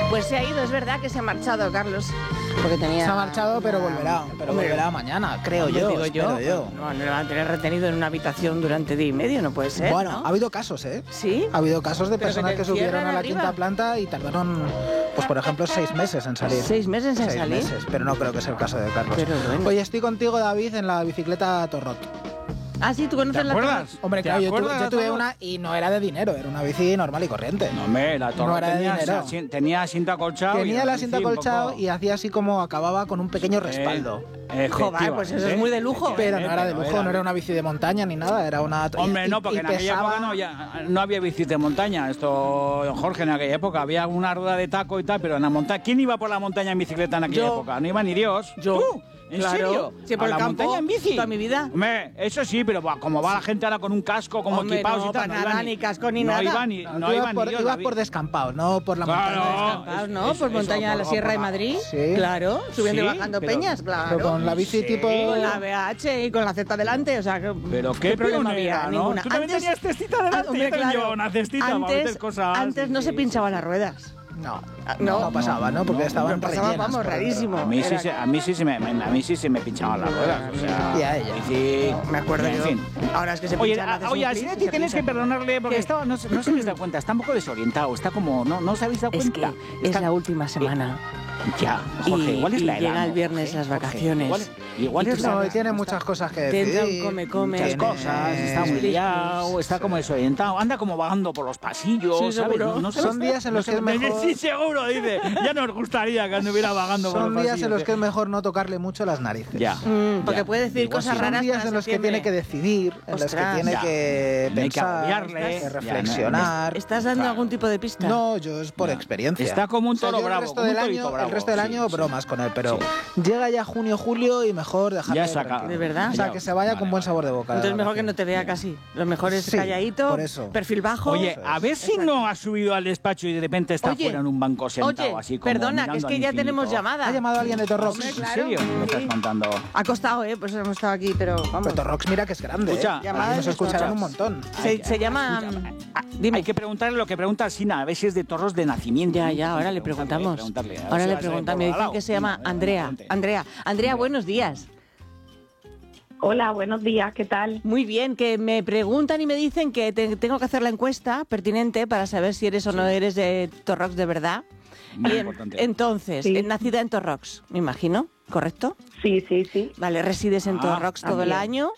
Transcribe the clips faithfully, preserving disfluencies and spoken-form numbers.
Pues se ha ido, es verdad que se ha marchado, Carlos. Porque tenía... Se ha marchado, pero volverá. Pero Hombre, volverá mañana, creo yo. Digo yo, yo. No, no le van a tener retenido en una habitación durante día y medio, no puede ser. Bueno, ¿no? ha habido casos, ¿eh? ¿Sí? Ha habido casos de Pero personas que que, te subieron a la encierran quinta arriba. planta y tardaron, pues por ejemplo, seis meses en salir. ¿Seis meses en seis salir? Meses, pero no creo que sea el caso de Carlos. Pero bueno. Oye, estoy contigo, David, en la bicicleta Torrot. Ah, sí, ¿tú conoces ¿Te la acuerdas? Torre? Hombre, ¿Te claro, yo tuve, acuerdas yo de tuve Torrot? una y no era de dinero, era una bici normal y corriente. No, hombre, la torre No era de tenía, dinero. asi- tenía asiento acolchado. Tenía y el la asiento bici un acolchado poco- y hacía así como acababa con un pequeño respaldo. Eh, Joder, pues eso es efectivamente. muy de lujo. Pero no era de Pero lujo, no era una bici de montaña ni nada, era una... Hombre, y- no, y- porque y en aquella pesaba- época no, ya, no había bicis de montaña. Esto, Jorge, en aquella época había una rueda de taco y tal, pero en la montaña... ¿Quién iba por la montaña en bicicleta en aquella Yo. época? No iba ni Dios. Yo. ¿Tú? ¿En Claro. serio? Sí, por ¿A el la campo montaña en bici? toda mi vida. Hombre, eso sí, pero buah, como va la gente ahora con un casco, como Hombre, equipados no, y tal. para iba nada, ni casco ni no nada. Iba ni, No, no tú iba ibas ni por, Dios, ibas David. por descampado, no por la Claro. montaña. Descampados, ¿no? Es- por eso, montaña de la por- Sierra por de la- Madrid. Sí. Claro, subiendo Sí, y bajando pero- peñas, claro. Pero con la bici Sí. tipo... Con la B H y con la Z delante, o sea, que, Pero qué problema pionera, había, ¿no? ninguna. Tú también tenías cestita delante, Ah, hombre, yo también claro. llevaba una cestita para meter Antes, cosas. antes no Sí, se sí, pinchaban sí. las ruedas. No, No. no, pasaba, ¿no? Porque No, estaban no pasaba, rellenas vamos, por dentro. rarísimo. A mí, sí, Era- se- a mí sí se me, me- a mí sí se me pinchaban las ruedas, o sea... Y a ella. bici- Me acuerdo en yo. fin. Ahora es que se Oye, pinchan, a- haces oye, un a clic y Sinetti se tienes que pinchan. perdonarle porque ¿Qué? estaba, no, se- no se habéis dado cuenta, está un poco desorientado, está como, no, no os habéis dado Es que cuenta. es Está- la última semana. Ya, Jorge, Y- igual es y la edad, llega el ¿no, viernes Jorge? las Jorge, vacaciones. Igual, igual Y es tú la No, edad. y tiene muchas cosas que Te decir. entra un come, come. Muchas Tiene- cosas, está muy Tiene- liado, está como desorientado, anda como vagando por los pasillos, Sí, ¿sabes? seguro. No, no sé- Son días en no los sé- que es mejor- Sí, seguro, dice. Ya nos gustaría que anduviera vagando por los Son pasillos. días en los que es ¿eh? mejor no tocarle mucho las narices. Ya. Mm, porque ya. puede decir Igual cosas sí. Son raras días para en los que septiembre. tiene que decidir, en los que Ostras. tiene Ya. que Tiene que pensar, agobiarle. que reflexionar. ¿Estás dando Claro. algún tipo de pista? No, yo es por Ya. experiencia. Está como un O sea, toro yo bravo, El resto como un del torito año, bravo, el resto del sí, año sí. bromas con él, pero llega ya junio, julio y mejor dejarle Ya saca. tranquilo. ¿De verdad? O sea, Ya. que se vaya Vale, con buen vale. sabor de boca. de Entonces mejor que no vacaciones. te vea casi. Lo mejor es Sí, calladito, por eso. perfil bajo. Oye, a ver si no ha subido al despacho y de repente está Oye, fuera en un banco sentado Oye, así como perdona, que es mirando que al ya infinito. tenemos llamada. ¿Ha llamado alguien de Torrox? Hombre, ¿En claro. serio? ¿Me estás Sí. contando? Ha costado, ¿eh? Pues hemos estado aquí, pero vamos. Pero Torrox mira que es grande. Escucha, ¿eh? llamada Aquí nos de escucharán Torrox. un montón. Se, se llama... Escucha, ah, dime. Hay que preguntarle lo que pregunta Sina, a ver si es de toros de nacimiento. Ya, ya, ahora le Preguntarle, preguntamos. preguntarle, a ver Ahora si le va a ser preguntamos. Me por dicen al que se lado. llama Venga, Andrea. pregunte. Andrea, Andrea, buenos días. Hola, buenos días, ¿qué tal? Muy bien, que me preguntan y me dicen que te- tengo que hacer la encuesta pertinente para saber si eres o no eres de Torrox de verdad. Muy Y en- importante. entonces, Sí. eh, nacida en Torrox, me imagino, ¿correcto? Sí, sí, sí. Vale, resides en Ah, Torrox todo el también. año.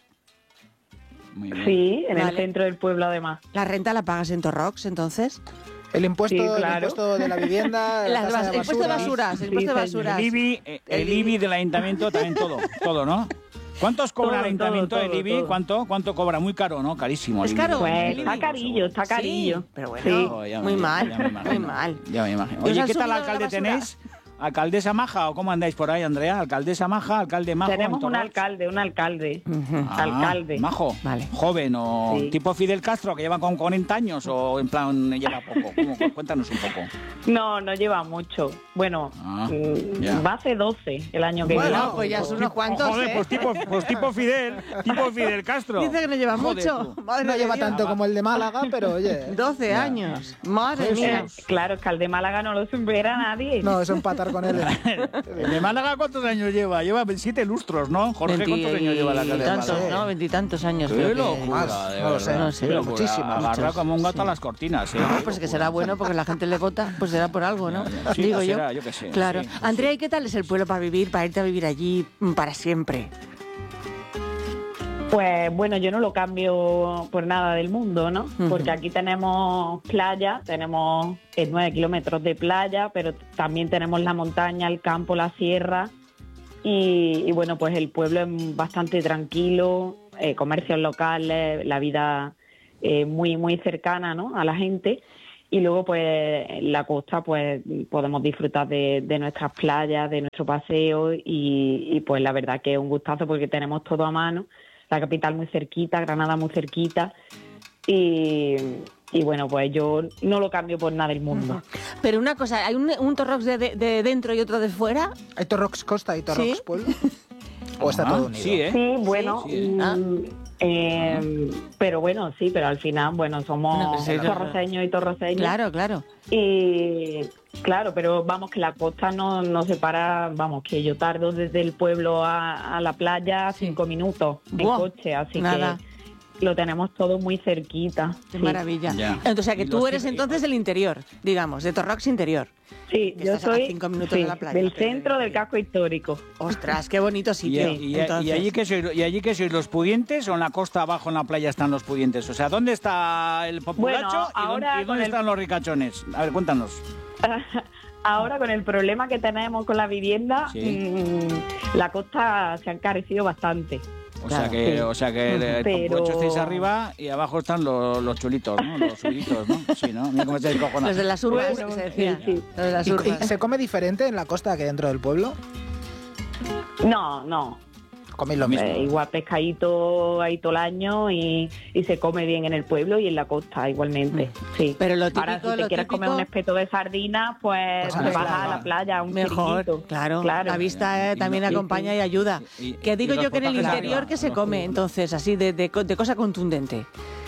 Muy bien. Sí, en Vale. el centro del pueblo además. ¿La renta la pagas en Torrox, entonces? El impuesto, Sí, el claro. impuesto de la vivienda, la Las tasa bas- de el impuesto de basura. basuras, el impuesto de Sí, basuras. El IBI, eh, el El IBI IBI. del ayuntamiento también todo, todo, ¿no? ¿Cuántos cobra Todo, el ayuntamiento todo, el todo, IBI? todo. ¿Cuánto? ¿Cuánto cobra? Muy caro, ¿no? Carísimo. Es el IBI. caro. Pues el está IBI. carillo, está carillo. Sí, pero bueno, Sí. Oh, ya me- muy mal, ya me imagino. muy mal. Ya me imagino. ¿Y os Oye, han ¿qué tal subido la alcalde basura? tenéis? ¿Alcaldesa maja o cómo andáis por ahí, Andrea? ¿Alcaldesa maja? ¿Alcalde majo? Tenemos en un Torrox? alcalde, un alcalde. Ujú. Ah, alcalde. Majo. Vale. Joven o Sí. tipo Fidel Castro que lleva con cuarenta años o en plan lleva poco. ¿Cómo? Cuéntanos un poco. No, no lleva mucho. Bueno, Ah, mm, ya. va a ser doce el año que Bueno, viene. pues ya son unos cuantos, Joder, ¿eh? pues tipo, pues tipo Fidel, tipo Fidel Castro. Dice que no lleva Joder, mucho. tú. Madre No de lleva Dios. tanto como el de Málaga, pero oye. doce Ya. años. Madre Jesús. mía. Eh, claro, es que al de Málaga no lo supera nadie. No, es empatar con él. ¿El de Málaga cuántos años lleva? Lleva siete lustros, ¿no? Jorge, ¿cuántos años lleva la alcalde de Veintitantos, Málaga? ¿no? Veintitantos años. Qué creo que- locura, Más, de no lo verdad, sé, no sé, qué locura. muchísimo, Agarra muchos. como un gato Sí. a las cortinas, ¿eh? Ah, pues que será bueno porque la gente le vota, pues será por algo, ¿no? Ya, ya. Sí, Digo pues yo. será, yo qué sé, Claro. sí, pues Andrea, sí. ¿y qué tal es el pueblo para vivir, para irte a vivir allí mm, para siempre? Pues bueno, yo no lo cambio por nada del mundo, ¿no? Ujú. Porque aquí tenemos playa, tenemos eh, nueve kilómetros de playa, pero también tenemos la montaña, el campo, la sierra. Y, y bueno, pues el pueblo es bastante tranquilo, eh, comercios locales, la vida eh, muy, muy cercana, ¿no? A la gente. Y luego, pues, en la costa, pues, podemos disfrutar de, de nuestras playas, de nuestro paseo y, y, pues, la verdad que es un gustazo porque tenemos todo a mano. La capital muy cerquita, Granada muy cerquita y, y bueno, pues yo no lo cambio por nada del mundo. Pero una cosa, ¿hay un, un Torrox de, de- de dentro y otro de fuera? ¿Hay Torrox Costa y Torrox Sí. Pueblo? ¿O está Ah, todo unido? Sí, ¿eh? Sí, bueno, Sí, mm, Ah. Eh, pero bueno, sí, pero al final, bueno, somos Bueno, pues sí, claro. torroseños y torroseños. Claro, claro. Y claro, pero vamos, que la costa no nos separa, vamos, que yo tardo desde el pueblo a, a la playa Sí. cinco minutos en Buah, coche, así nada. que lo tenemos todo muy cerquita. Qué sí. maravilla. Ya. Entonces, o sea, que Y tú los eres que- entonces del interior, digamos, de Torrox interior. Sí, Que yo estás a soy cinco minutos sí, de la playa. del centro del casco histórico. Ostras, qué bonito ¿Y, sitio. y- y- entonces. y allí que sois, ¿Y allí que sois los pudientes o en la costa abajo en la playa están los pudientes? O sea, ¿dónde está el populacho Bueno, y dónde, ahora y dónde con el- están los ricachones? A ver, cuéntanos. Ahora con el problema que tenemos con la vivienda, Sí. mmm, la costa se ha encarecido bastante. O Claro, sea que, sí. o sea que el, el Pero- populacho estáis arriba y abajo están los, los chulitos, ¿no? Los subitos, ¿no? Sí, ¿no? Mira cómo estáis cojonados. Los de las urbas, Bueno, se decía. sí, sí. Los de las ¿Y, y urbas. se come diferente en la costa que dentro del pueblo? No, no. Coméis lo mismo. Eh, igual pescadito ahí todo el año y, y se come bien en el pueblo y en la costa igualmente. Sí. Pero lo típico, Ahora, si te lo quieres típico- comer un espeto de sardina, pues, Pues a te la vas playa. a la playa, a un Mejor, chiringuito. claro. Claro. La vista eh, Y también no- y- acompaña y ayuda. y- que digo y los yo que en el potajes interior arriba, que se los come, pudientes. entonces, así, de, de, co- de cosa contundente.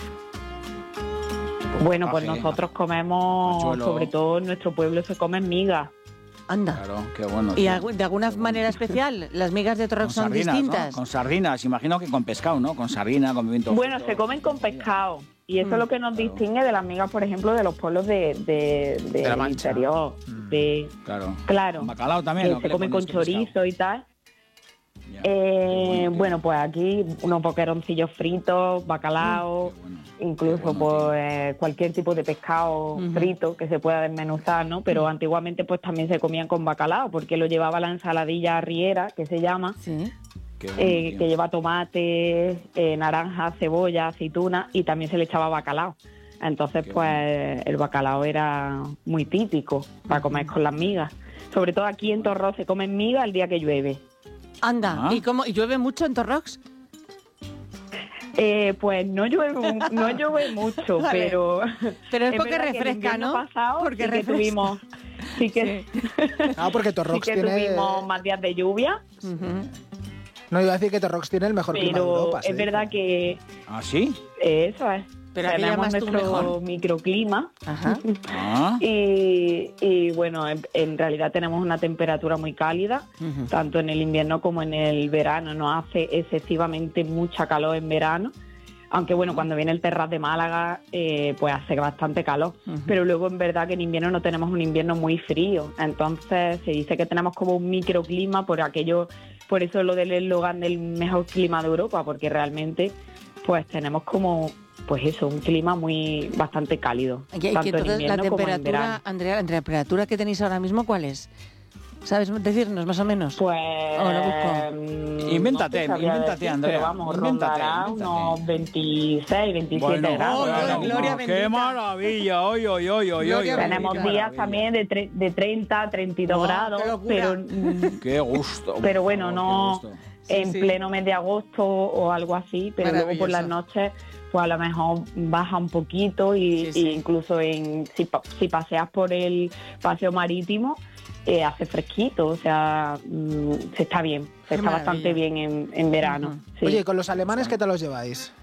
Bueno, pues Paje, nosotros comemos, Pachuelo. sobre todo en nuestro pueblo se comen migas. Anda. Claro, qué bueno. ¿Y sí. algu- de alguna manera especial? ¿Las migas de Con Torrox son sardinas, distintas? ¿no? Con sardinas, imagino que con pescado, ¿no? Con sardina, con pimiento. Bueno, frito. se comen con pescado. Y eso Mm, es lo que nos claro. distingue de las migas, por ejemplo, de los pueblos de, de, de- De la del Mancha. interior. Mm. De, Claro. claro. Con bacalao también. que ¿o qué se le come con ponéis pescado? chorizo y tal. Ya. Eh, Qué bueno, qué bueno, pues aquí unos boqueroncillos fritos, bacalao, Qué bueno. incluso Qué bueno, pues eh, cualquier tipo de pescado Ujú. frito que se pueda desmenuzar, ¿no? Pero antiguamente pues también se comían con bacalao, porque lo llevaba la ensaladilla arriera, que se llama, Sí. Qué bueno, eh, tío. que lleva tomate, eh, naranja, cebolla, aceituna y también se le echaba bacalao. Entonces, Qué pues el bacalao era muy típico para comer con las migas. Sobre todo aquí en Torró se comen migas el día que llueve. Anda. Ah. ¿Y cómo? ¿Y llueve mucho en Torrox? Eh, pues no llueve, mu- no llueve mucho, Vale. pero... Pero es es porque verdad que el refresca, invierno ¿no? pasado Porque sí que refresca. tuvimos... Sí que, Ah, porque sí Torrox que tiene... tuvimos más días de lluvia, Ujú. No, iba a decir que Torrox tiene el mejor clima de pero Europa. es se dice. verdad que ¿Ah, sí? eh, eso es. Pero ¿a qué Tenemos llamas tú nuestro mejor? microclima. Ajá. Ah. Y, y, bueno, en, en realidad tenemos una temperatura muy cálida, Ujú. tanto en el invierno como en el verano. No hace excesivamente mucha calor en verano, aunque bueno, cuando viene el Terrat de Málaga, eh, pues hace bastante calor. Ujú. Pero luego en verdad que en invierno no tenemos un invierno muy frío. Entonces se dice que tenemos como un microclima por aquello, por eso lo del eslogan del mejor clima de Europa, porque realmente pues tenemos como pues eso, un clima muy bastante cálido, Y- y que tanto en entonces la invierno como en verano. temperatura, Andrea, la temperatura que tenéis ahora mismo, ¿cuál es? ¿Sabes decirnos más o menos? Pues Ahora busco. mm, Invéntate, no te sabría invéntate, decir, Andrea, pero vamos, invéntate, rondará invéntate. unos veintiséis, veintisiete grados. Oh, bueno, gloria qué bendita. maravilla, hoy, hoy, hoy, hoy, Gloria hoy. Tenemos qué días maravilla. también de, tre- de treinta, treinta y dos Oh, grados, qué locura. pero mm, Qué gusto. por pero bueno, favor, no qué gusto. Sí, en sí. pleno mes de agosto o algo así, pero luego por las Maravilloso. noches pues a lo mejor baja un poquito y, Sí, sí. y incluso en si, pa- si paseas por el paseo marítimo eh, hace fresquito, o sea, mm, se está bien, Qué se está maravilla. bastante bien en, en verano. Ujú. sí. Oye, ¿y con los alemanes qué tal los lleváis?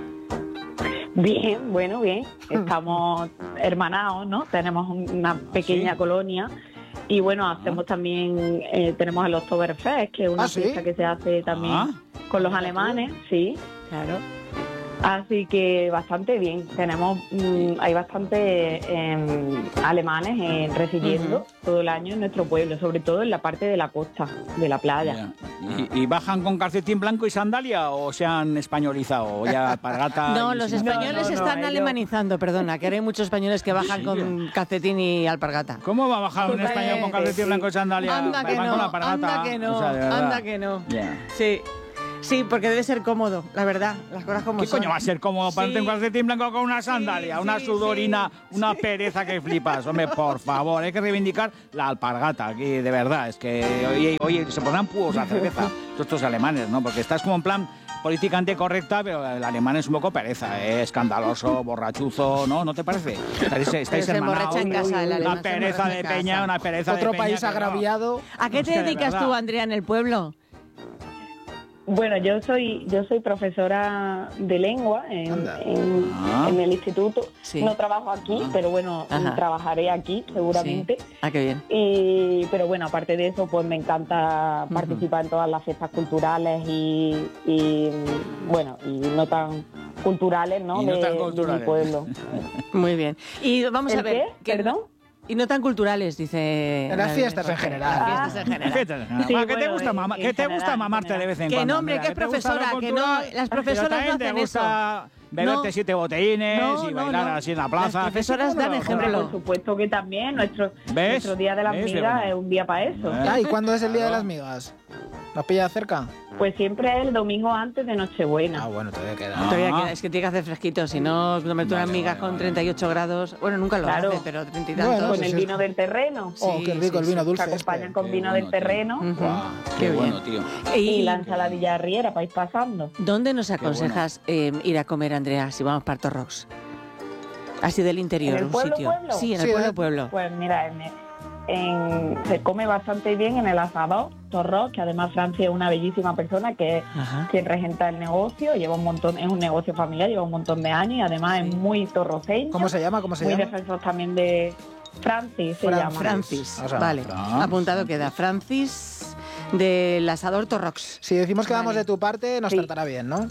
Bien, bueno, bien. Estamos hermanados, ¿no? Tenemos un- una pequeña ¿sí? colonia y bueno, hacemos también, eh, tenemos el Oktoberfest, que es una ¿Ah, sí? fiesta que se hace también Ah. con los alemanes, sí. Claro. Así que bastante bien. Tenemos, mm, hay bastante em, alemanes eh, residiendo Ujú. todo el año en nuestro pueblo, sobre todo en la parte de la costa, de la playa. Ya. ¿Y, y bajan con calcetín blanco y sandalia o se han españolizado? O ya alpargata. No, y los sin- españoles no, no, están ellos- alemanizando, perdona, que ahora hay muchos españoles que bajan Sí, con calcetín y alpargata. ¿Cómo va a bajar un Pues, español con calcetín sí. blanco y sandalia? Anda que Van no, con alpargata. anda que no, O sea, de verdad. anda que no. Ya. Sí, sí, porque debe ser cómodo, la verdad, las cosas como ¿Qué son. coño va a ser cómodo para Sí. un calcetín blanco con una sandalia? Sí, una sí, sudorina, sí. una pereza que flipas. Hombre, por favor, hay que reivindicar la alpargata aquí, de verdad. Es que, oye, oye se pondrán púos a cerveza, todos estos alemanes, ¿no? Porque estás como en plan políticamente correcta, pero el alemán es un poco pereza, ¿eh? Escandaloso, borrachuzo, ¿no? ¿No te parece? Estáis, estáis Pero se hermanados. emborracha en casa, el alemán Una se pereza emborracha de en peña, casa. una pereza de Otro peña país que no. agraviado. ¿A qué te Hostia, de dedicas verdad. tú, Andrea, en el pueblo? Bueno, yo soy yo soy profesora de lengua en, Anda. en, Ah. en el instituto. Sí. No trabajo aquí, Ah. pero bueno, Ajá. trabajaré aquí seguramente. Sí. Ah, qué bien. Y, pero bueno, aparte de eso, pues me encanta Ujú. participar en todas las fiestas culturales y, y, bueno, y no tan culturales, ¿no? Y no de, tan de mi culturales. pueblo. Muy bien. Y vamos ¿El a ver. qué? ¿Perdón? Y no tan culturales, dice. En las fiestas en general. En las fiestas en general. ¿Qué te, Sí, Va, ¿qué te bueno, gusta, en- mamá? en ¿Qué te general, gusta en mamarte general. de vez en Que cuando? no, hombre, Andrea? que es ¿Te gusta lo profesora, que no, cultural? las Pero profesoras también no hacen te gusta beberte No. siete botellines No, y no, bailar no. así en la Las plaza. profesoras ¿Qué dan te ejemplo. Hombre, por supuesto que también. Nuestro, ¿Ves? nuestro Día de las ¿Ves, Migas Begoña? es un día para eso. ¿Eh? Ah, ¿y cuándo es el día de Claro. las migas? ¿Las pilla cerca? Pues siempre es el domingo antes de Nochebuena. Ah, bueno, todavía queda. Ah. Todavía queda, es que tiene que hacer fresquito, si no, comerte unas Vale, migas vale, con vale. treinta y ocho grados. Bueno, nunca lo Claro. hace, pero treinta y Bueno, tantos. Con pues el es- vino del terreno. Oh, Sí, qué rico sí, el vino sí. dulce. Se acompañan este. con Qué vino bueno, del tío. terreno. Ujú. Guau, Qué qué bien. bueno, tío. Y Y, la ensaladilla arriera para ir pasando. ¿dónde nos bueno. aconsejas eh, ir a comer, Andrea, si vamos para Torrox? Así del interior, ¿En el un pueblo, sitio. pueblo? Sí, en Sí, el pueblo, ¿eh? pueblo. Pues mira, en, en- se come bastante bien en el asador Torrox, que además Francia es una bellísima persona que es Ajá. quien regenta el negocio, lleva un montón, es un negocio familiar, lleva un montón de años y además Sí. es muy torroceño, ¿Cómo se llama? ¿Cómo se muy llama? defensor también de Francis, se Fran- llama. Francis, O sea, vale. Francis. Apuntado queda. Francis del asador Torrox. Si decimos que vamos Vale. de tu parte, nos Sí. tratará bien, ¿no?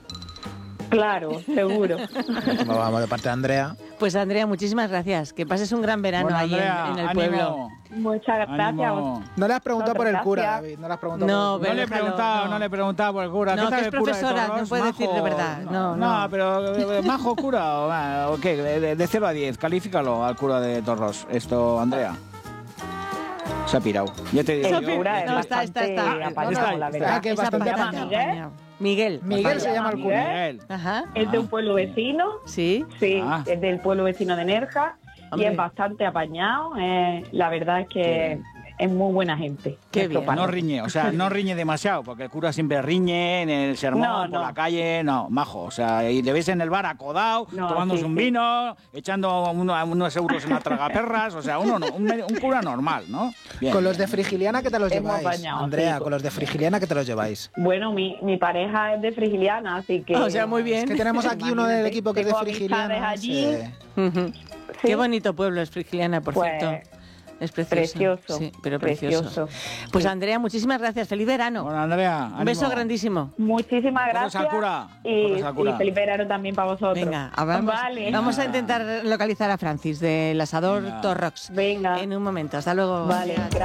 Claro, seguro. Como vamos de parte de Andrea. Pues Andrea, muchísimas gracias. Que pases un gran verano Bueno, ahí en- Andrea, en, el ánimo, pueblo. Muchas gracias. ánimo. No le has preguntado por el cura, Gracias. David. No le has preguntado No, por el No cura. le he déjalo, preguntado, no. no le he preguntado por el cura. No, ¿Qué tal que es el cura de profesora, Torrox? no puede decir de ¿Majo? verdad. No, no. no. pero eh, ¿majo cura o, va, o qué? De, de cero a diez, califícalo al cura de Torros. Esto, Andrea. Se ha pirado. Ya te digo El yo. cura es No, está, está, bastante está. apañado, Está, la está. verdad. Ah, que es Esa bastante patata apañado. apañado. Miguel. Miguel se llama el cura. Miguel. Ajá. Es de un pueblo vecino, Sí. sí, Ah. es del pueblo vecino de Nerja Hombre. y es bastante apañado. eh, la verdad es que bien. es muy buena gente. Qué nuestro bien. párroco. No riñe, o sea, no riñe demasiado, porque el cura siempre riñe en el sermón, No, por no. la calle, no, majo. O sea, y le ves en el bar acodado, No, tomándose sí, un sí. vino, echando uno- unos euros en la tragaperras, o sea, uno no, un, un cura normal, ¿no? Bien. Con los de Frigiliana, ¿qué te los Hemos lleváis? apañado, Andrea, sí. con los de Frigiliana, ¿qué te los lleváis? Bueno, mi, mi pareja es de Frigiliana, así que... O sea, muy bien. Es que tenemos aquí uno del Imagínate, equipo que es de tengo amistades Frigiliana. allí. Sí. Ujú. Sí. Qué bonito pueblo es Frigiliana, por Pues, cierto. Es precioso. precioso, Sí, pero precioso. precioso. Pues Sí. Andrea, muchísimas gracias. Feliz verano. Bueno, Andrea, Un beso ánimo. grandísimo. Muchísimas Corres gracias. al cura, Y, corres al cura. y feliz verano también para vosotros. Venga, vamos, Vale. vamos a intentar localizar a Francis del asador Venga. Torrox. Venga. En un momento. Hasta luego. Vale. Andrea.